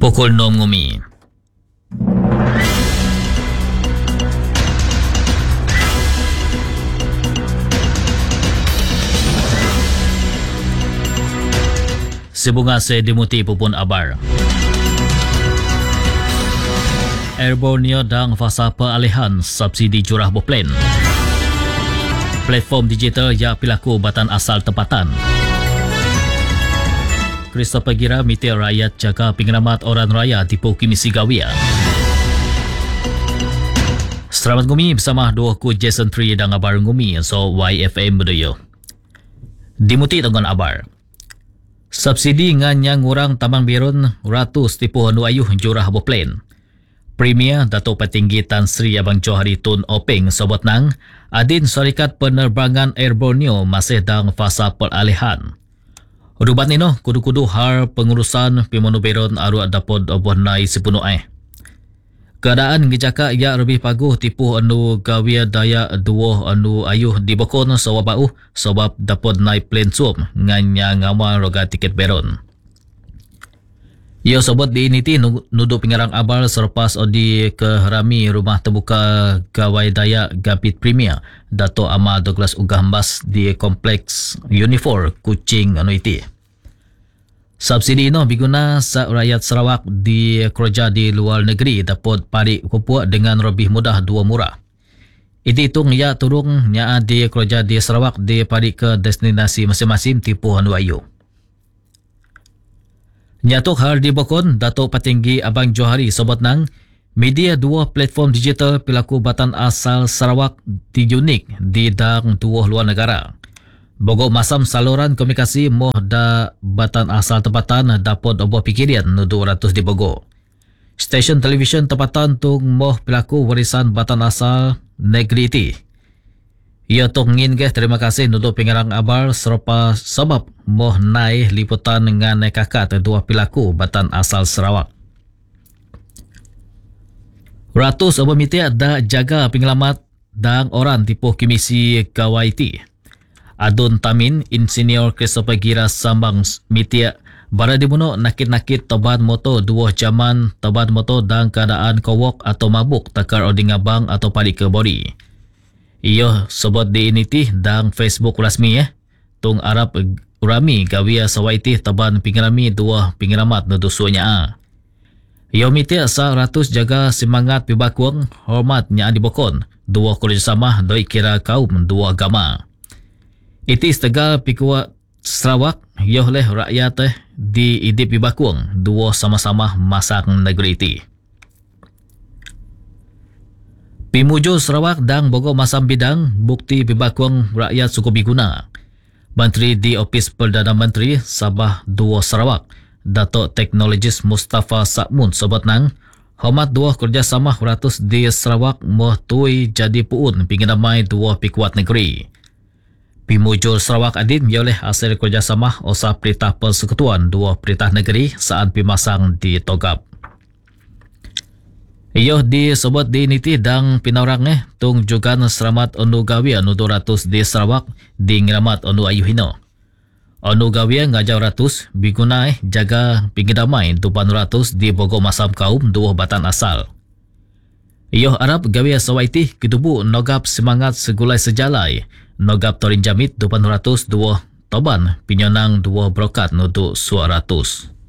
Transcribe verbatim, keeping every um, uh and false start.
Pukul enam ngumi. Sibunga se dimuti pupun abar. Airborne dang fasa peralihan subsidi curah boplen. Platform digital ya pilaku batan asal tempatan. Christopher Gira mitir rakyat jaga pengalamat orang raya tipu Kimisi Gawia. Selamat ngumi bersama dua ku Jason Tree dan abar ngumi so Y F M Bedoyo. Dimuti tenggon abar. Subsidi ngan yang orang Tamang Birun ratus tipu anu ayuh jurah boplen. Premier Datuk Petinggi Tan Sri Abang Johari Tun Openg sobat nang adin Syarikat Penerbangan Air Borneo masih dang fasa peralihan. Rubat nino kudu-kudu har pengurusan Pimonu Birun aru dapod oboh nai sepenuh eh. Keadaan ngejaka ia lebih paguh tipu anu gawia daya dua anu ayuh dibokon sebab bau sebab dapod nai plane sum nganya ngama roga tiket Birun. Ia sobat di ini ti nuduk pengarang abal selepas odi ke rami rumah terbuka gawai daya Gapit Premier Dato' Amal Douglas Ugah Mbas di kompleks Unifor Kuching anu iti. Subsidi ini diguna sa rakyat Sarawak di kerja di luar negeri dapat parik kupuak dengan lebih mudah dua murah. Itu hitung ia turung nya di kerja di Sarawak di parik ke destinasi masing-masing tipu anu ayu. Nyatuk hal di Bokon, Datuk Petinggi Abang Johari sobat nang, media dua platform digital pilaku batan asal Sarawak di unik di dang dua luar negara. Bogok masam saluran komunikasi moh da batan asal tempatan dapat oboh pikirian nudu ratus di Bogok. Stesen televisyen tempatan tung moh pilaku warisan batan asal negeri ti. Ia tung ngin ke terima kasih nudu pengarang abar serupa sebab moh naik liputan dengan kakat dua pilaku batan asal Sarawak. Ratus oboh mitiak da jaga pengelamat dan orang tipu Kimisi Kawaiti. Adun Tamin, Insinyur Christopher Gira Sambang mitiak bara dibunuh nakit-nakit toban moto dua jaman toban moto dan keadaan kowok atau mabuk takar odingabang atau padi ke body. Iyo sobat di ini tih dan Facebook rasmi eh. Tung Arab urami gawia sawaiti taban pingrami dua pingramat nudusunya ah. Iyo mitia sa ratus jaga semangat pibakuang hormatnya dibokon dua kerjasama doi kira kaum dua agama. Iti setegal pikua Sarawak iyo leh rakyat eh di idip pibakuang dua sama-sama masak negeri iti. Pimujo Sarawak dan Bogor Masam Bidang bukti pibakuang rakyat suku Biguna. Menteri di Opis Perdana Menteri Sabah dua Sarawak, Datuk Teknologis Mustafa Sakmun sobat nang, hormat dua kerjasama ratus di Sarawak moh tui jadi puun pinginamai dua pikuat negeri. Pimujo Sarawak adin oleh hasil kerjasama osa Perintah Persekutuan dua Perintah Negeri saat pimasang di Togap. Iyo di sobat di niti dang pinaurang eh tung jugan selamat onu gawia nu dua ratus di Sarawak di ngeramat onu ayuhino. Onu gawia ngajau ratus biguna eh jaga pingidamai dupan ratus di Bogor Masam kaum dua batan asal. Iyo Arab gawia sawaiti ketubu nogap semangat segulai sejalai nogap torin jamit dupan ratus dua toban pinyonang dua brokat nudu suaratus.